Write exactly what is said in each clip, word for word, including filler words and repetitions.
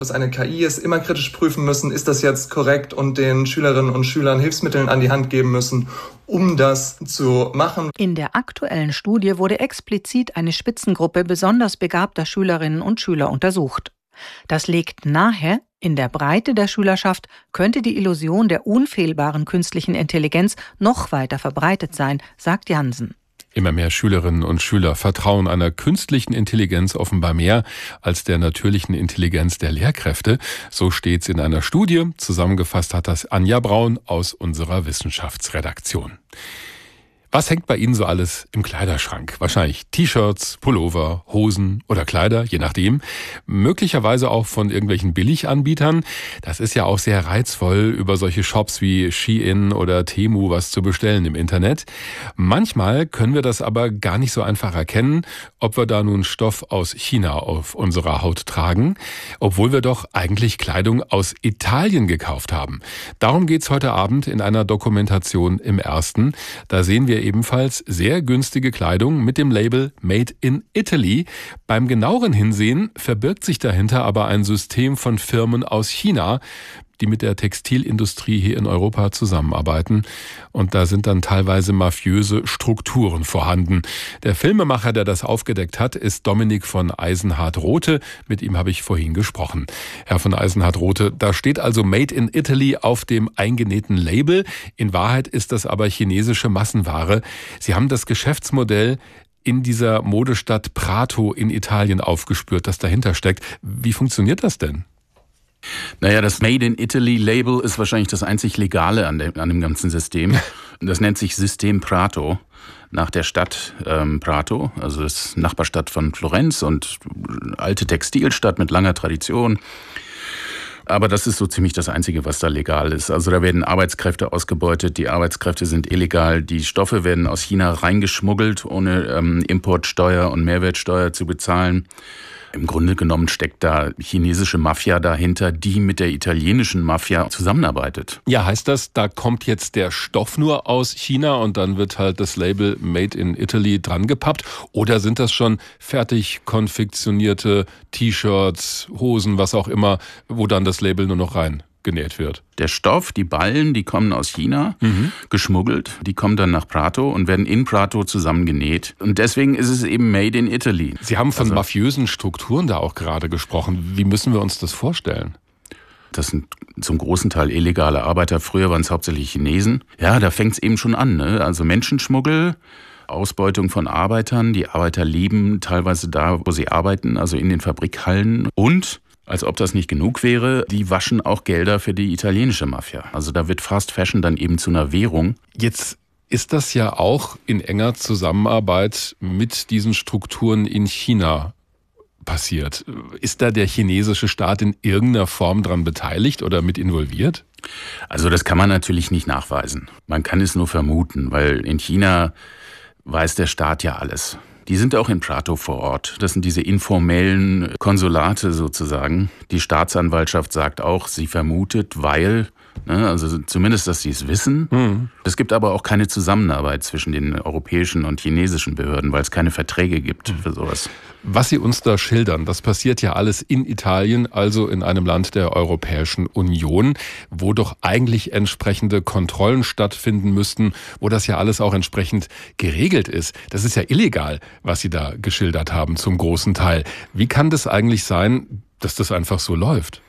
dass eine K I es immer kritisch prüfen müssen, ist das jetzt korrekt, und den Schülerinnen und Schülern Hilfsmittel an die Hand geben müssen, um das zu machen. In der aktuellen Studie wurde explizit eine Spitzengruppe besonders begabter Schülerinnen und Schüler untersucht. Das legt nahe, in der Breite der Schülerschaft könnte die Illusion der unfehlbaren künstlichen Intelligenz noch weiter verbreitet sein, sagt Jansen. Immer mehr Schülerinnen und Schüler vertrauen einer künstlichen Intelligenz offenbar mehr als der natürlichen Intelligenz der Lehrkräfte. So steht's in einer Studie. Zusammengefasst hat das Anja Braun aus unserer Wissenschaftsredaktion. Was hängt bei Ihnen so alles im Kleiderschrank? Wahrscheinlich T-Shirts, Pullover, Hosen oder Kleider, je nachdem. Möglicherweise auch von irgendwelchen Billiganbietern. Das ist ja auch sehr reizvoll, über solche Shops wie Shein oder Temu was zu bestellen im Internet. Manchmal können wir das aber gar nicht so einfach erkennen, ob wir da nun Stoff aus China auf unserer Haut tragen, obwohl wir doch eigentlich Kleidung aus Italien gekauft haben. Darum geht's heute Abend in einer Dokumentation im Ersten. Da sehen wir ebenfalls sehr günstige Kleidung mit dem Label Made in Italy. Beim genaueren Hinsehen verbirgt sich dahinter aber ein System von Firmen aus China, die mit der Textilindustrie hier in Europa zusammenarbeiten. Und da sind dann teilweise mafiöse Strukturen vorhanden. Der Filmemacher, der das aufgedeckt hat, ist Dominik von Eisenhardt-Rothe. Mit ihm habe ich vorhin gesprochen. Herr von Eisenhardt-Rothe, da steht also Made in Italy auf dem eingenähten Label. In Wahrheit ist das aber chinesische Massenware. Sie haben das Geschäftsmodell in dieser Modestadt Prato in Italien aufgespürt, das dahinter steckt. Wie funktioniert das denn? Naja, das Made in Italy Label ist wahrscheinlich das einzig Legale an dem, an dem ganzen System. Das nennt sich System Prato, nach der Stadt ähm, Prato, also das Nachbarstadt von Florenz und alte Textilstadt mit langer Tradition. Aber das ist so ziemlich das Einzige, was da legal ist. Also da werden Arbeitskräfte ausgebeutet, die Arbeitskräfte sind illegal, die Stoffe werden aus China reingeschmuggelt, ohne ähm, Importsteuer und Mehrwertsteuer zu bezahlen. Im Grunde genommen steckt da chinesische Mafia dahinter, die mit der italienischen Mafia zusammenarbeitet. Ja, heißt das, da kommt jetzt der Stoff nur aus China und dann wird halt das Label Made in Italy dran gepappt? Oder sind das schon fertig konfektionierte T-Shirts, Hosen, was auch immer, wo dann das Label nur noch rein genäht wird? Der Stoff, die Ballen, die kommen aus China, mhm. geschmuggelt. Die kommen dann nach Prato und werden in Prato zusammengenäht. Und deswegen ist es eben Made in Italy. Sie haben von also, mafiösen Strukturen da auch gerade gesprochen. Wie müssen wir uns das vorstellen? Das sind zum großen Teil illegale Arbeiter. Früher waren es hauptsächlich Chinesen. Ja, da fängt es eben schon an, ne? Also Menschenschmuggel, Ausbeutung von Arbeitern. Die Arbeiter leben teilweise da, wo sie arbeiten, also in den Fabrikhallen. Und als ob das nicht genug wäre, die waschen auch Gelder für die italienische Mafia. Also da wird Fast Fashion dann eben zu einer Währung. Jetzt ist das ja auch in enger Zusammenarbeit mit diesen Strukturen in China passiert. Ist da der chinesische Staat in irgendeiner Form dran beteiligt oder mit involviert? Also das kann man natürlich nicht nachweisen. Man kann es nur vermuten, weil in China weiß der Staat ja alles. Die sind auch in Prato vor Ort. Das sind diese informellen Konsulate sozusagen. Die Staatsanwaltschaft sagt auch, sie vermutet, weil, ne, also zumindest, dass sie es wissen. Mhm. Es gibt aber auch keine Zusammenarbeit zwischen den europäischen und chinesischen Behörden, weil es keine Verträge gibt für sowas. Was Sie uns da schildern, das passiert ja alles in Italien, also in einem Land der Europäischen Union, wo doch eigentlich entsprechende Kontrollen stattfinden müssten, wo das ja alles auch entsprechend geregelt ist. Das ist ja illegal, was Sie da geschildert haben, zum großen Teil. Wie kann das eigentlich sein, dass das einfach so läuft?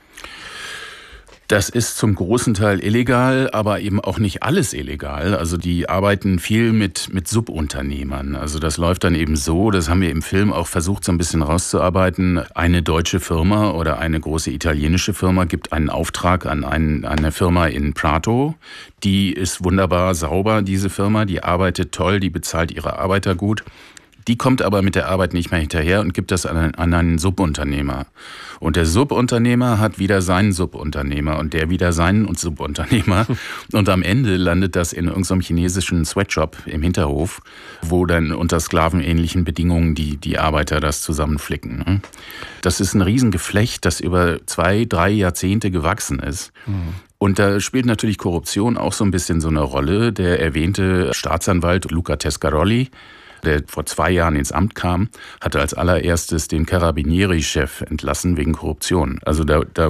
Das ist zum großen Teil illegal, aber eben auch nicht alles illegal. Also die arbeiten viel mit, mit Subunternehmern. Also das läuft dann eben so, das haben wir im Film auch versucht so ein bisschen rauszuarbeiten. Eine deutsche Firma oder eine große italienische Firma gibt einen Auftrag an ein, eine Firma in Prato. Die ist wunderbar sauber, diese Firma, die arbeitet toll, die bezahlt ihre Arbeiter gut. Die kommt aber mit der Arbeit nicht mehr hinterher und gibt das an einen, an einen Subunternehmer. Und der Subunternehmer hat wieder seinen Subunternehmer und der wieder seinen Subunternehmer. Und am Ende landet das in irgendeinem chinesischen Sweatshop im Hinterhof, wo dann unter sklavenähnlichen Bedingungen die, die Arbeiter das zusammenflicken. Das ist ein Riesengeflecht, das über zwei, drei Jahrzehnte gewachsen ist. Mhm. Und da spielt natürlich Korruption auch so ein bisschen so eine Rolle. Der erwähnte Staatsanwalt Luca Tescaroli, der vor zwei Jahren ins Amt kam, hatte als allererstes den Carabinieri-Chef entlassen wegen Korruption. Also da, da